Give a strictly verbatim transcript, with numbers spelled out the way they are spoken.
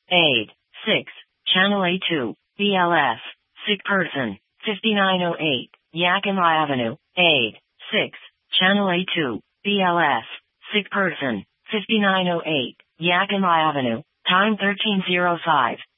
Aid. six. Channel A two. B L S. Sick person. fifty-nine oh eight. Yakima Avenue. Aid. six. Channel A two. B L S. Sick person. fifty-nine oh eight. Yakima Avenue. Time thirteen oh five.